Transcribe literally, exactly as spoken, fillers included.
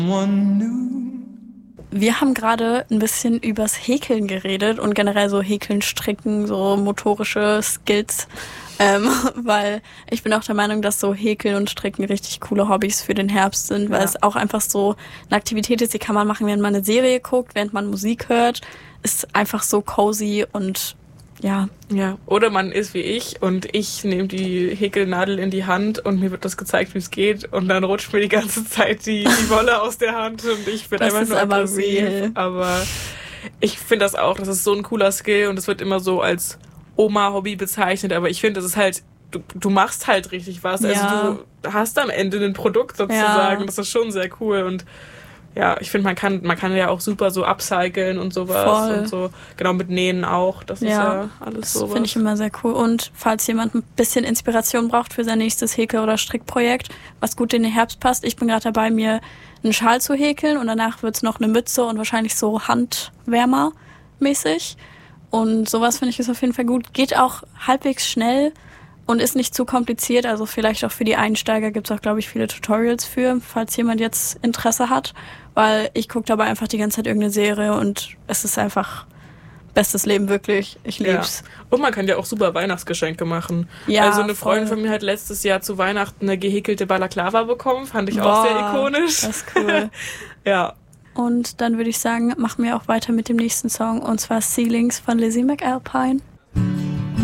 Wir haben gerade ein bisschen übers Häkeln geredet und generell so Häkeln, Stricken, so motorische Skills, ähm, weil ich bin auch der Meinung, dass so Häkeln und Stricken richtig coole Hobbys für den Herbst sind, weil ja. es auch einfach so eine Aktivität ist, die kann man machen, während man eine Serie guckt, während man Musik hört, ist einfach so cozy und ja. Ja, oder man ist wie ich und ich nehme die Häkelnadel in die Hand und mir wird das gezeigt, wie es geht und dann rutscht mir die ganze Zeit die, die Wolle aus der Hand und ich bin das einfach nur aber aggressiv. Real. Aber ich finde das auch, das ist so ein cooler Skill und es wird immer so als Oma-Hobby bezeichnet, aber ich finde, das ist halt, du, du machst halt richtig was. Also ja. du hast am Ende ein Produkt sozusagen, ja. das ist schon sehr cool und ja, ich finde, man kann man kann ja auch super so upcyclen und sowas. Voll. Und so, genau, mit Nähen auch. Das ja, ist ja alles sowas. Das finde ich immer sehr cool. Und falls jemand ein bisschen Inspiration braucht für sein nächstes Häkel- oder Strickprojekt, was gut in den Herbst passt, ich bin gerade dabei, mir einen Schal zu häkeln und danach wird's noch eine Mütze und wahrscheinlich so Handwärmer-mäßig. Und sowas finde ich ist auf jeden Fall gut. Geht auch halbwegs schnell und ist nicht zu kompliziert. Also vielleicht auch für die Einsteiger gibt's auch, glaube ich, viele Tutorials für, falls jemand jetzt Interesse hat. Weil ich gucke dabei einfach die ganze Zeit irgendeine Serie und es ist einfach bestes Leben, wirklich. Ich lieb's. Ja. Und man kann ja auch super Weihnachtsgeschenke machen. Ja, also eine voll. Freundin von mir hat letztes Jahr zu Weihnachten eine gehäkelte Balaklava bekommen. Fand ich Boah, auch sehr ikonisch. Das ist cool. Ja. Und dann würde ich sagen, machen wir auch weiter mit dem nächsten Song. Und zwar Ceilings von Lizzie McAlpine.